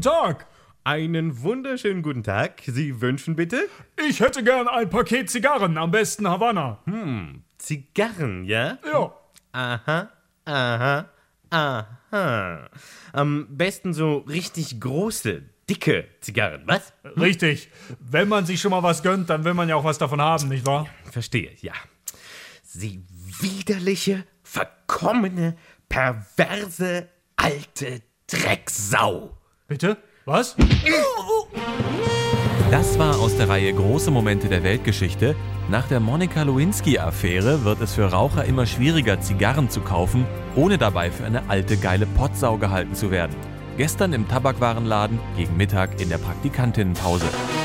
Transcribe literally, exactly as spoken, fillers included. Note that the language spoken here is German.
guten Tag. Einen wunderschönen guten Tag. Sie wünschen bitte? Ich hätte gern ein Paket Zigarren, am besten Havanna. Hm, Zigarren, ja? Ja. Aha, aha, aha. Am besten so richtig große, dicke Zigarren, was? Richtig. Wenn man sich schon mal was gönnt, dann will man ja auch was davon haben, nicht wahr? Verstehe, ja. Sie widerliche, verkommene, perverse, alte Drecksau. Bitte? Was? Das war aus der Reihe Große Momente der Weltgeschichte. Nach der Monika Lewinsky-Affäre wird es für Raucher immer schwieriger, Zigarren zu kaufen, ohne dabei für eine alte, geile Pottsau gehalten zu werden. Gestern im Tabakwarenladen, gegen Mittag in der Praktikantinnenpause.